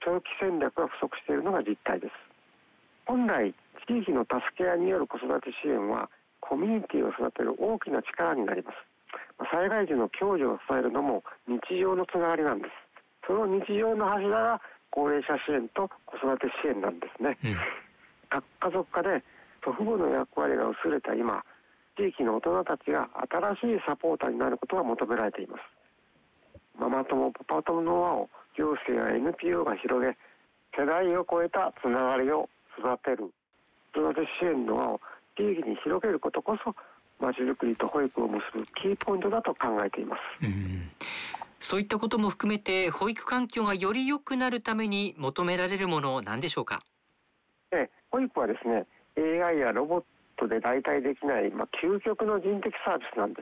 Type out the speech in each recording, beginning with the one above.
長期戦略が不足しているのが実態です。本来地域の助け合いによる子育て支援はコミュニティを育てる大きな力になります。災害時の共助を支えるのも日常のつながりなんです。その日常の柱が高齢者支援と子育て支援なんですね。核家族化で祖父母の役割が薄れた今、地域の大人たちが新しいサポーターになることが求められています。ママ友パパ友の輪を行政や NPO が広げ、世代を超えたつながりを育てる子育て支援の輪を地域に広げることこそ、まちづくりと保育を結ぶキーポイントだと考えています。 そういったことも含めて保育環境がより良くなるために求められるものなんでしょうか。 保育はですね、 AI やロボットで代替できない、究極の人的サービスなんです。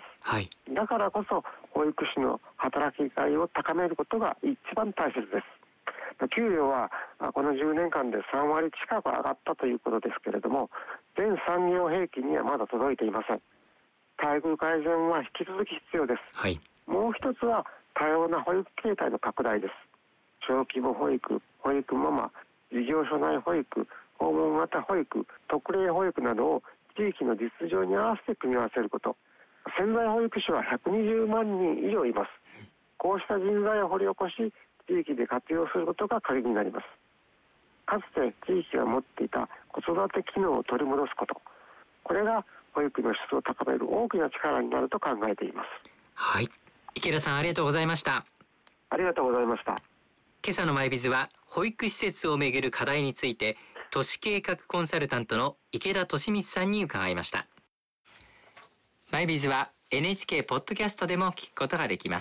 だからこそ保育士の働きがいを高めることが一番大切です。給料はこの10年間で3割近く上がったということですけれども、全産業平均にはまだ届いていません。待遇改善は引き続き必要です。もう一つは多様な保育形態の拡大です。小規模保育、保育ママ、事業所内保育、訪問型保育、特例保育などを地域の実情に合わせて組み合わせること。潜在保育士は120万人以上います。こうした人材を掘り起こし、地域で活用することが鍵になります。かつて地域が持っていた子育て機能を取り戻すこと、これが保育の質を高める大きな力になると考えています。 池田さん、ありがとうございました。 ありがとうございました。 今朝のマイビズは保育施設をめぐる課題について、都市計画コンサルタントの池田利光さんに伺いました。マイビズは NHK ポッドキャストでも聞くことができます。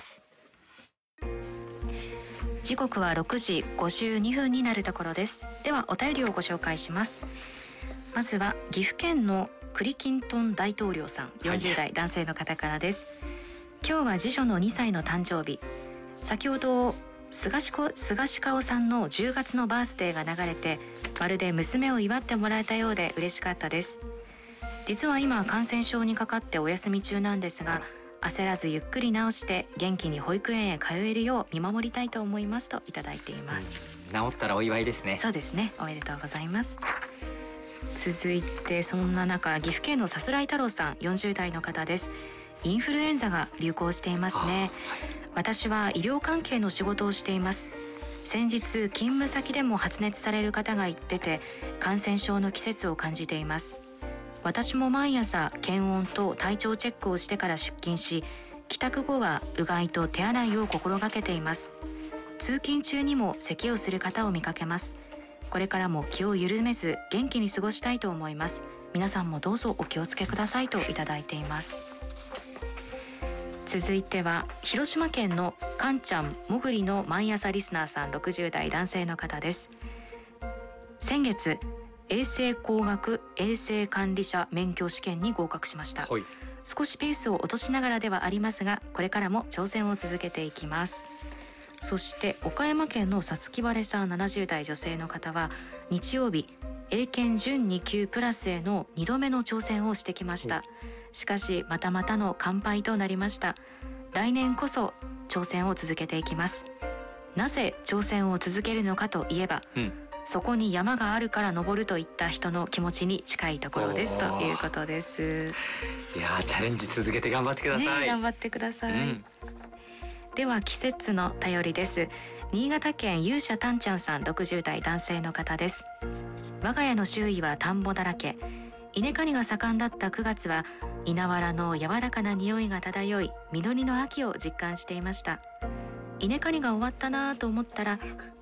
時刻は6時52分になるところです。ではお便りをご紹介します。まずは岐阜県のクリキントン大統領さん、40代男性の方からです。今日は次女の2歳の誕生日。先ほど菅氏顔さんの10月のバースデーが流れて、まるで娘を祝ってもらえたようで嬉しかったです。実は今感染症にかかってお休み中なんですが、焦らずゆっくり治して元気に保育園へ通えるよう見守りたいと思いますといただいています。 治ったらお祝いですね。 そうですね、おめでとうございます。続いてそんな中、岐阜県のさすらい太郎さん、40代の方です。インフルエンザが流行していますね。私は医療関係の仕事をしています。先日勤務先でも発熱される方が言ってて、感染症の季節を感じています。私も毎朝検温と体調チェックをしてから出勤し、帰宅後はうがいと手洗いを心がけています。通勤中にも咳をする方を見かけます。これからも気を緩めず元気に過ごしたいと思います。皆さんもどうぞお気をつけくださいといただいています。続いては広島県のかんちゃんもぐりの毎朝リスナーさん、60代男性の方です。先月衛生工学衛生管理者免許試験に合格しました。少しペースを落としながらではありますが、これからも挑戦を続けていきます。そして岡山県のさつきばれさん、70代女性の方は、日曜日英検準2級プラスへの2度目の挑戦をしてきました。しかしまたまたの完敗となりました。来年こそ挑戦を続けていきます。なぜ挑戦を続けるのかといえば、そこに山があるから登るといった人の気持ちに近いところですということです。 いや、チャレンジ続けて頑張ってください。 頑張ってください。では季節の便りです。新潟県勇者たんちゃんさん、60代男性の方です。我が家の周囲は田んぼだらけ。稲刈りが盛んだった9月は稲わらの柔らかな匂いが漂い、実りの秋を実感していました。稲刈りが終わったなと思ったら、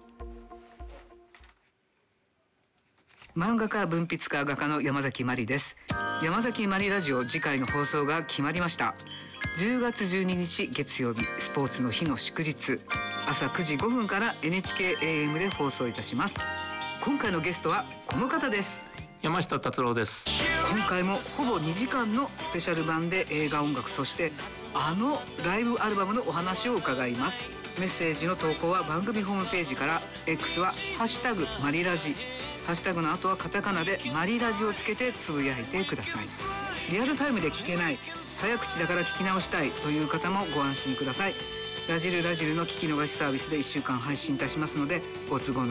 漫画家文筆家画家の山崎まりです。山崎まりラジオ、次回の放送が決まりました。10月12日月曜日、スポーツの日の祝日、朝9時5分から NHK AM で放送いたします。今回のゲストはこの方です。 山下達郎です。 今回もほぼ2時間のスペシャル版で映画音楽、そしてライブアルバムのお話を伺います。メッセージの投稿は番組ホームページから、 X はハッシュタグマリラジ、ハッシュタグの後はカタカナでマリラジをつけてつぶやいてください。リアルタイムで聞けない、早口だから聞き直したいという方もご安心ください。ラジルの聞き逃しサービスで1週間配信いたしますので、ご都合の